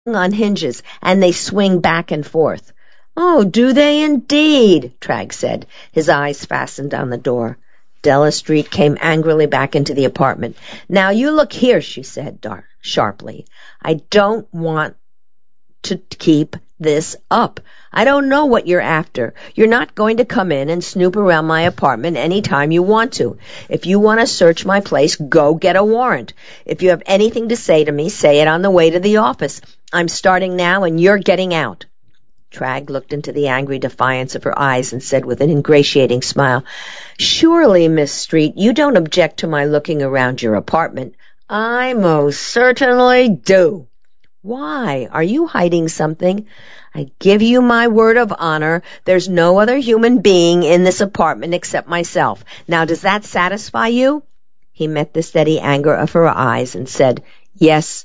on hinges, and they swing back and forth. Oh, do they indeed? Tragg said, his eyes fastened on the door. Della Street came angrily back into the apartment. Now you look here, she said sharply. I don't want to keep this up. I don't know what you're after. You're not going to come in and snoop around my apartment any time you want to. If you want to search my place, go get a warrant. If you have anything to say to me, say it on the way to the office. I'm starting now, and you're getting out. Tragg looked into the angry defiance of her eyes and said with an ingratiating smile, Surely, Miss Street, you don't object to my looking around your apartment. I most certainly do. Why? Are you hiding something? I give you my word of honor, there's no other human being in this apartment except myself. Now, does that satisfy you? He met the steady anger of her eyes and said, Yes.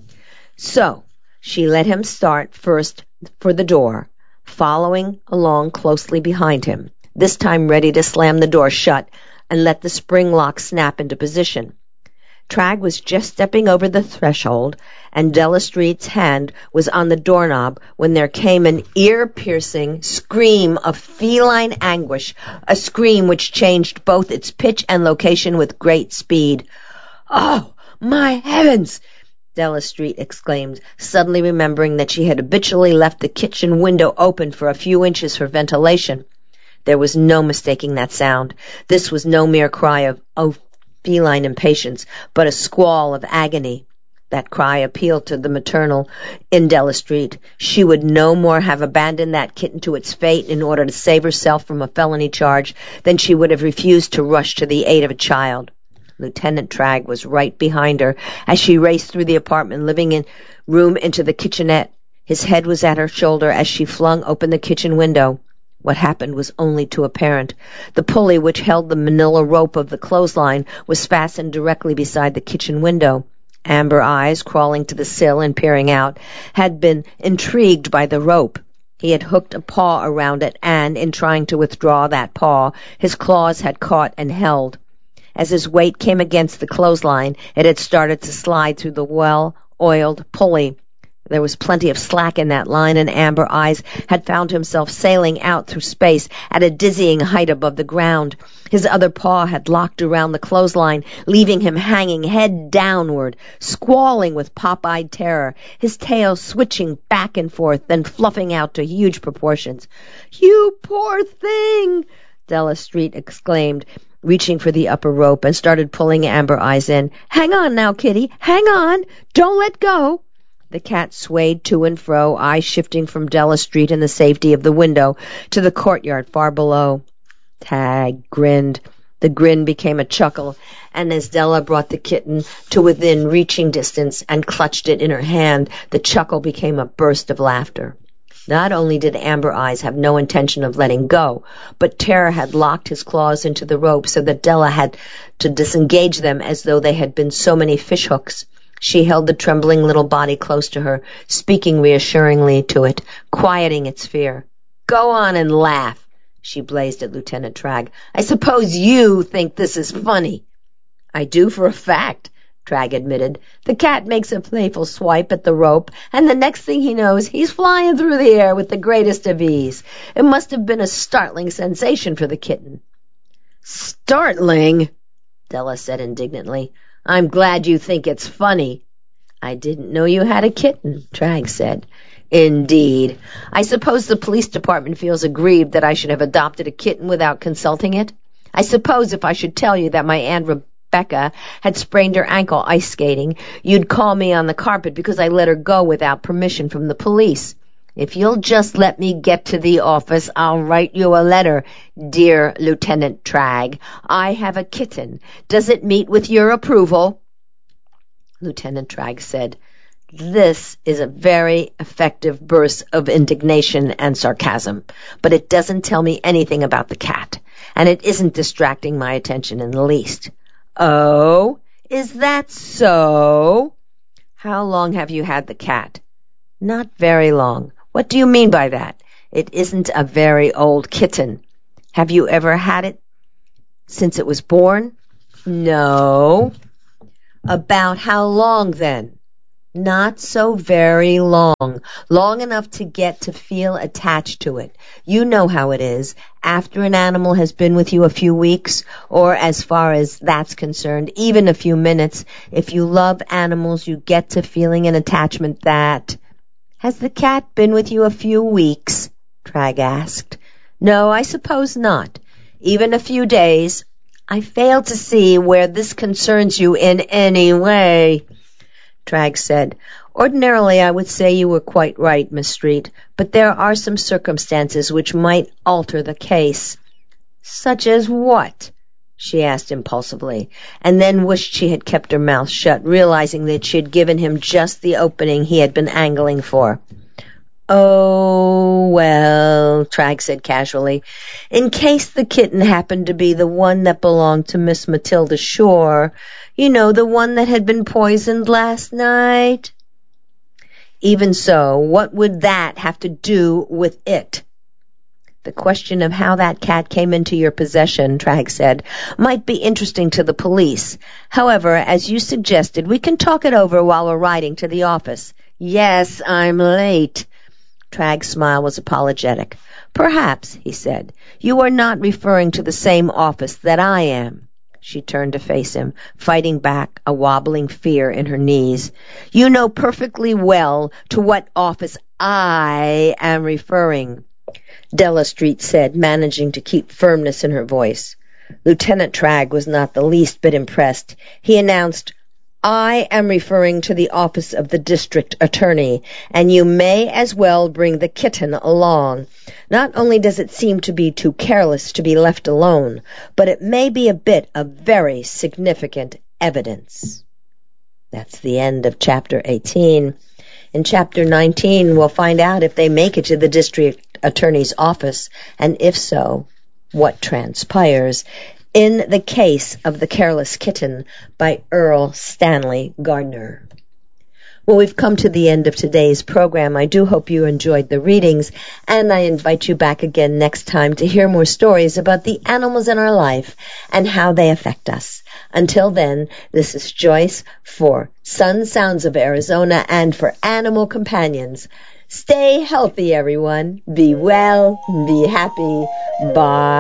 So, she let him start first for the door, following along closely behind him, this time ready to slam the door shut and let the spring lock snap into position. Tragg was just stepping over the threshold, and Della Street's hand was on the doorknob when there came an ear-piercing scream of feline anguish, a scream which changed both its pitch and location with great speed. Oh, my heavens! Della Street exclaimed, suddenly remembering that she had habitually left the kitchen window open for a few inches for ventilation. There was no mistaking that sound. This was no mere cry of feline impatience, but a squall of agony. That cry appealed to the maternal in Della Street. She would no more have abandoned that kitten to its fate in order to save herself from a felony charge than she would have refused to rush to the aid of a child. Lieutenant Tragg was right behind her as she raced through the apartment living room into the kitchenette. His head was at her shoulder as she flung open the kitchen window. What happened was only too apparent. The pulley which held the manila rope of the clothesline was fastened directly beside the kitchen window. Amber Eyes, crawling to the sill and peering out, had been intrigued by the rope. He had hooked a paw around it, and, in trying to withdraw that paw, his claws had caught and held. As his weight came against the clothesline, it had started to slide through the well-oiled pulley. There was plenty of slack in that line, and Amber Eyes had found himself sailing out through space at a dizzying height above the ground. His other paw had locked around the clothesline, leaving him hanging head downward, squalling with pop-eyed terror, his tail switching back and forth, then fluffing out to huge proportions. "You poor thing!" Della Street exclaimed, reaching for the upper rope, and started pulling Amber Eyes in. "Hang on now, kitty. Hang on. Don't let go." The cat swayed to and fro, eyes shifting from Della Street and the safety of the window to the courtyard far below. Tragg grinned. The grin became a chuckle, and as Della brought the kitten to within reaching distance and clutched it in her hand, the chuckle became a burst of laughter. Not only did Amber Eyes have no intention of letting go, but terror had locked his claws into the rope so that Della had to disengage them as though they had been so many fishhooks. She held the trembling little body close to her, speaking reassuringly to it, quieting its fear. "Go on and laugh," she blazed at Lieutenant Tragg. "I suppose you think this is funny." "I do for a fact," Tragg admitted. "The cat makes a playful swipe at the rope, and the next thing he knows, he's flying through the air with the greatest of ease. It must have been a startling sensation for the kitten." "Startling?" Della said indignantly. "I'm glad you think it's funny." "I didn't know you had a kitten," Tragg said. "Indeed. I suppose the police department feels aggrieved that I should have adopted a kitten without consulting it. I suppose if I should tell you that my Aunt Rebecca had sprained her ankle ice skating, you'd call me on the carpet because I let her go without permission from the police. If you'll just let me get to the office, I'll write you a letter. Dear Lieutenant Tragg, I have a kitten. Does it meet with your approval?" Lieutenant Tragg said, "This is a very effective burst of indignation and sarcasm, but it doesn't tell me anything about the cat, and it isn't distracting my attention in the least." "Oh, is that so? How long have you had the cat?" "Not very long." "What do you mean by that?" "It isn't a very old kitten." "Have you ever had it since it was born?" "No." "About how long, then?" Not so very long. Long enough to get to feel attached to it. You know how it is. After an animal has been with you a few weeks, or as far as that's concerned, even a few minutes, if you love animals, you get to feeling an attachment that... Has the cat been with you a few weeks? Tragg asked. No, I suppose not. Even a few days. I fail to see where this concerns you in any way. Tragg said, Ordinarily I would say you were quite right, Miss Street, but there are some circumstances which might alter the case. Such as what? She asked impulsively, and then wished she had kept her mouth shut, realizing that she had given him just the opening he had been angling for. Oh, well, Tragg said casually, in case the kitten happened to be the one that belonged to Miss Matilda Shore, you know, the one that had been poisoned last night. Even so, what would that have to do with it? The question of how that cat came into your possession, Tragg said, might be interesting to the police. However, as you suggested, we can talk it over while we're riding to the office. Yes, I'm late. Tragg's smile was apologetic. Perhaps, he said, you are not referring to the same office that I am. She turned to face him, fighting back a wobbling fear in her knees. You know perfectly well to what office I am referring, Della Street said, managing to keep firmness in her voice. Lieutenant Tragg was not the least bit impressed. He announced, I am referring to the office of the district attorney, and you may as well bring the kitten along. Not only does it seem to be too careless to be left alone, but it may be a bit of very significant evidence. That's the end of Chapter 18. In Chapter 19, we'll find out if they make it to the district attorney's office, and if so, what transpires. In the Case of the Careless Kitten by Earl Stanley Gardner. Well, we've come to the end of today's program. I do hope you enjoyed the readings, and I invite you back again next time to hear more stories about the animals in our life and how they affect us. Until then, this is Joyce for Sun Sounds of Arizona and for Animal Companions. Stay healthy, everyone. Be well, be happy. Bye.